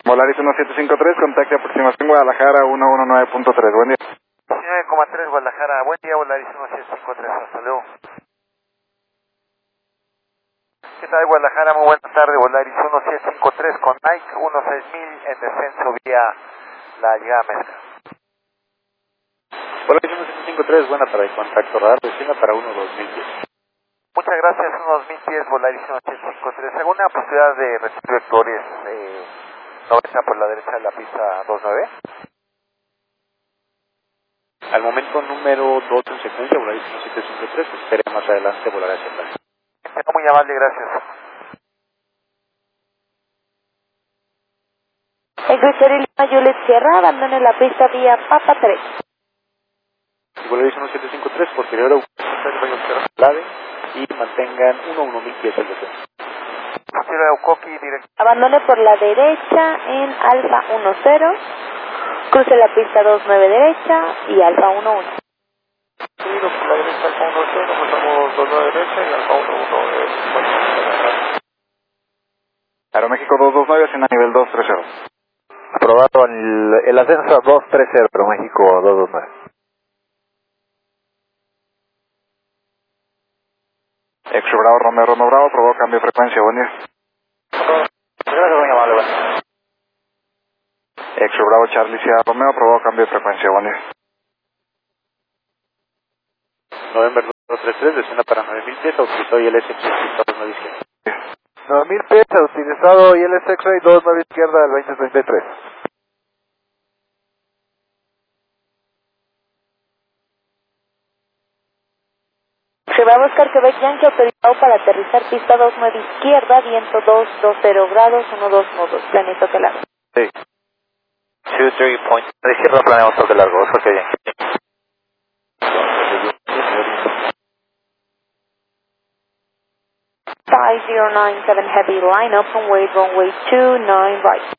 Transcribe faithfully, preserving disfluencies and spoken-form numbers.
Volaris uno siete cinco tres, contacte aproximación Guadalajara uno uno nueve punto tres, buen día. nueve coma tres Guadalajara, buen día Volaris uno siete cinco tres, hasta luego. ¿Qué tal Guadalajara? Muy buena tarde, Volaris uno siete cinco tres con Nike uno seis mil en descenso vía la llegada a Mezca. Volaris uno siete cinco tres, buena tarde, contacto radar, destino para uno dos mil diez. Muchas gracias, uno dos mil diez Volaris uno siete cinco tres. ¿Alguna posibilidad de recibir vectores eh, noventa por la derecha de la pista dos nueve? Al momento número dos en secuencia, Volaris uno siete cinco tres, espere más adelante volar hacia atrás. Muy amable, gracias. En Crucero Lima Juliet Sierra, abandone la pista vía Papa tres. Volaris uno siete cinco tres, posterior a clave y mantengan uno uno mil pies al descenso. Posterior a Ucoqui, directo. Abandone por la derecha en Alfa uno cero, cruce la pista dos nueve derecha y Alfa uno uno. Seguido por la derecha, Alfa uno cero, pasamos dos nueve derecha y Alfa uno uno es... Aeroméxico dos dos nueve, hacia nivel dos tres cero. Aprobado el, el ascenso a dos tres cero, Aeroméxico dos dos nueve. Exo Bravo, Romeo, Romeo Bravo, probó cambio de frecuencia, buen día. Gracias, muy amable, bueno. Exo Bravo, Charlie Sierra Romeo, probó cambio de frecuencia, buen día. November dos tres tres, descienda para nueve mil pies, autorizó y el S utilizado nueve izquierda. nueve mil pies, utilizado y el X-Ray dos nueve izquierda del veinte treinta y tres. Se va a buscar Quebec Yankee autorizado para aterrizar pista dos nueve izquierda, viento dos dos cero grados, uno dos uno dos, planeta de largo. Sí. two three point, de izquierda planeamos sobre largo, eso que bien. five zero nine seven heavy line up on way runway two nine right.